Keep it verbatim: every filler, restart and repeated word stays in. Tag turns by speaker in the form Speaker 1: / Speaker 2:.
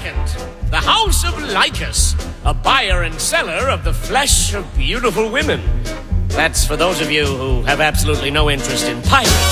Speaker 1: second, the House of Lycus, a buyer and seller of the flesh of beautiful women. That's for those of you who have absolutely no interest in pirates.